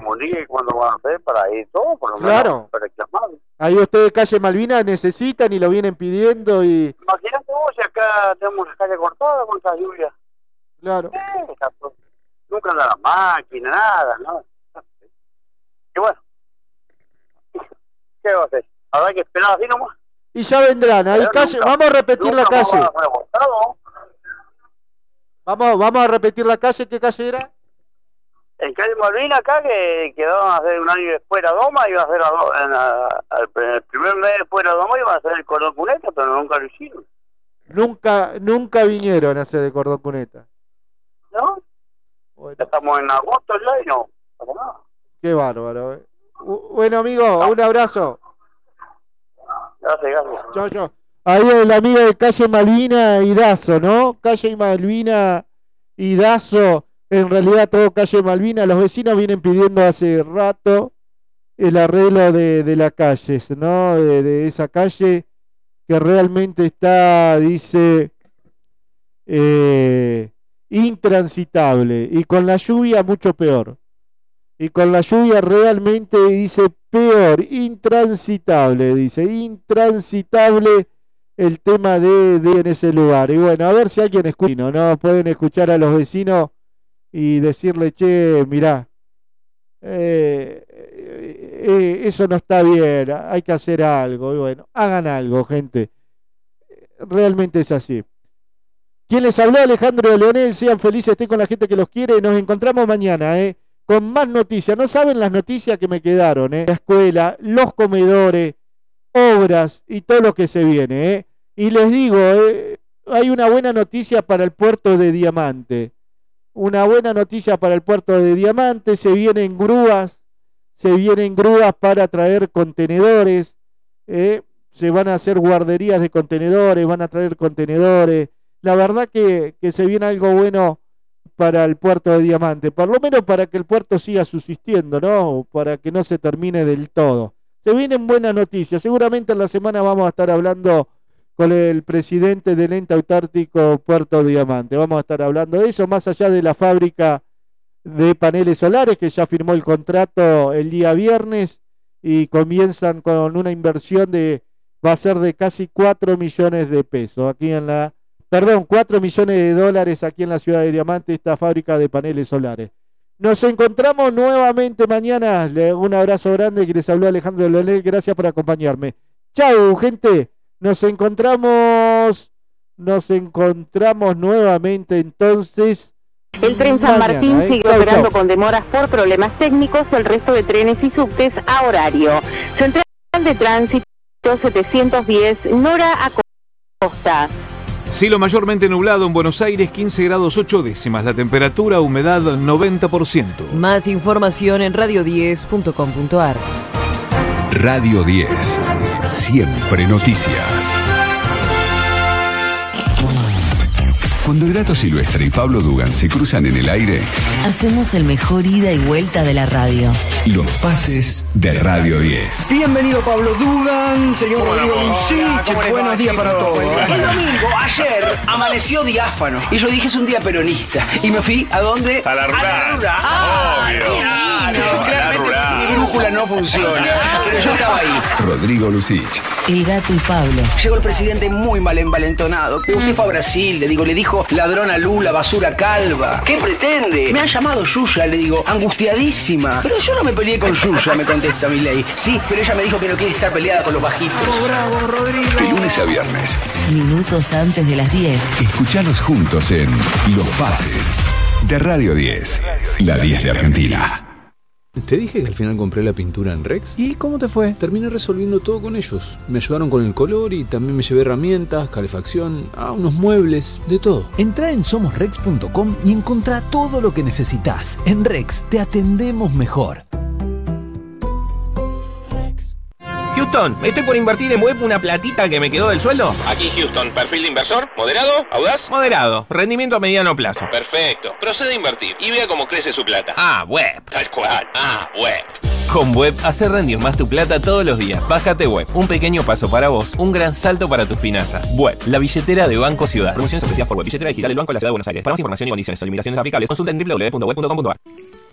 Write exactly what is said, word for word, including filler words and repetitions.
comunique cuando van a hacer para ir todo, por lo menos. Claro. Para reclamar. Ahí ustedes, calle Malvinas, necesitan y lo vienen pidiendo y... Imagínate vos si acá tenemos la calle cortada con esta lluvia. Claro. Eh, nunca anda la máquina, nada, ¿no? Y bueno, ¿qué va a hacer? Habrá que esperar así nomás. Y ya vendrán, ahí Pero calle, nunca, vamos a repetir la calle. Vamos a, a Vamos, vamos a repetir la calle, ¿qué calle era? En calle Malvina acá, que quedaron a hacer un año después la doma, iba a hacer la, en la, en el primer mes después de la doma iba a hacer el cordón cuneta, pero nunca lo hicieron. Nunca, nunca vinieron a hacer el cordón cuneta. ¿No? Bueno. Ya estamos en agosto ya y no pasa nada. Qué bárbaro. Eh. Bueno, amigo, no. Un abrazo. Gracias, gracias. Chau, chau. Ahí el amigo de calle Malvina y Dazo, ¿no? Calle Malvina y Dazo. En realidad todo calle Malvina, los vecinos vienen pidiendo hace rato el arreglo de, de las calles, ¿no? De, de esa calle que realmente está, dice, eh, intransitable. Y con la lluvia mucho peor. Y con la lluvia realmente, dice, peor, intransitable, dice, intransitable el tema de, de en ese lugar. Y bueno, a ver si alguien escucha, ¿no? Pueden escuchar a los vecinos y decirle, che, mirá, eh, eh, eso no está bien, hay que hacer algo. Y bueno, hagan algo, gente. Realmente es así. Quien les habló, Alejandro Leonel, sean felices, estén con la gente que los quiere. Nos encontramos mañana, ¿eh? Con más noticias. No saben las noticias que me quedaron, ¿eh? La escuela, los comedores, obras y todo lo que se viene, ¿eh? Y les digo, ¿eh? Hay una buena noticia para el puerto de Diamante. Una buena noticia para el puerto de Diamante, se vienen grúas, se vienen grúas para traer contenedores, ¿eh? Se van a hacer guarderías de contenedores, van a traer contenedores. La verdad que, que se viene algo bueno para el puerto de Diamante, por lo menos para que el puerto siga subsistiendo, ¿no? Para que no se termine del todo. Se vienen buenas noticias, seguramente en la semana vamos a estar hablando con el presidente del ente autárquico Puerto Diamante. Vamos a estar hablando de eso, más allá de la fábrica de paneles solares, que ya firmó el contrato el día viernes y comienzan con una inversión de, va a ser de casi cuatro millones de pesos, aquí en la, perdón, cuatro millones de dólares aquí en la ciudad de Diamante, esta fábrica de paneles solares. Nos encontramos nuevamente mañana. Un abrazo grande, que les habló Alejandro Leonel, gracias por acompañarme. Chau, gente. Nos encontramos, nos encontramos nuevamente entonces. El tren San Martín ¿eh? sigue operando con demoras por problemas técnicos, el resto de trenes y subtes a horario. Central de Tránsito setecientos diez, Nora Acosta. Cielo mayormente nublado en Buenos Aires, quince grados ocho décimas, la temperatura, humedad noventa por ciento. Más información en radio diez punto com punto ar. Radio diez, siempre noticias. Cuando el Gato Silvestre y Pablo Dugan se cruzan en el aire, hacemos el mejor ida y vuelta de la radio. Los pases de Radio diez. Bienvenido Pablo Dugan, señor Rodrigo Lucich, buenos días para todos. El domingo, ayer, amaneció diáfano y yo dije es un día peronista y me fui ¿a dónde? A la rural. A la rural. Ah, obvio. Claro, claramente mi brújula no funciona, pero yo estaba ahí. Rodrigo Lucich. El Gato y Pablo. Llegó el presidente muy mal envalentonado. Usted fue a Brasil, le digo, le dijo ladrona Lula, basura calva. ¿Qué pretende? Me ha llamado Yuya, le digo, angustiadísima. Pero yo no me peleé con Yuya, me contesta Milei. Sí, pero ella me dijo que no quiere estar peleada con los bajitos. Bravo, bravo, Rodrigo. De lunes a viernes. Minutos antes de las diez. Escuchanos juntos en Los Pases de Radio diez. La diez de Argentina. Te dije que al final compré la pintura en Rex. ¿Y cómo te fue? Terminé resolviendo todo con ellos. Me ayudaron con el color y también me llevé herramientas, calefacción, ah, unos muebles, de todo. Entrá en somos rex punto com y encontrá todo lo que necesitas. En Rex te atendemos mejor. Houston, estoy por invertir en web una platita que me quedó del sueldo. Aquí Houston, perfil de inversor, moderado, audaz. Moderado, rendimiento a mediano plazo. Perfecto, procede a invertir y vea cómo crece su plata. Ah, web. Tal cual, ah, web. Con web, hace rendir más tu plata todos los días. Bájate web, un pequeño paso para vos, un gran salto para tus finanzas. Web, la billetera de Banco Ciudad. Promociones ofrecidas por web, billetera digital del Banco de la Ciudad de Buenos Aires. Para más información y condiciones o limitaciones aplicables, consulta en doble u doble u doble u punto web punto com punto ar.